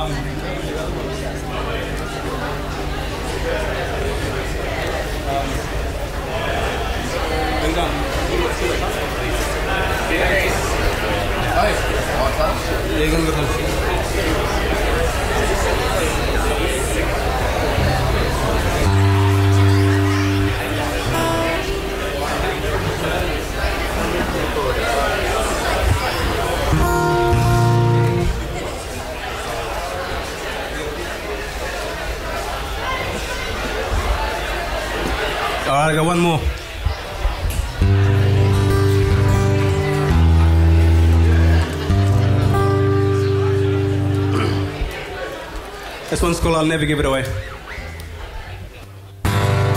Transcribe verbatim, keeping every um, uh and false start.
Alright, I got one more. This one's called I'll Never Give It Away.